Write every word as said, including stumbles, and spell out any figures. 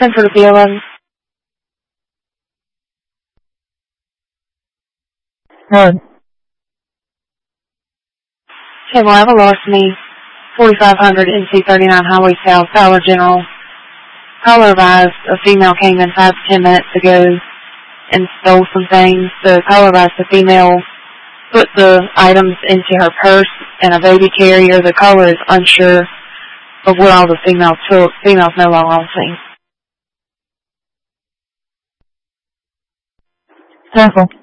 ten for the P eleven. Good. Okay, well, I have a larceny, forty-five hundred N C thirty-nine Highway South, Dollar General. Caller advised a female came in five to ten minutes ago and stole some things. The caller advised the female put the items into her purse and a baby carrier. The caller is unsure of what all the female took. Female's no longer on scene. Careful.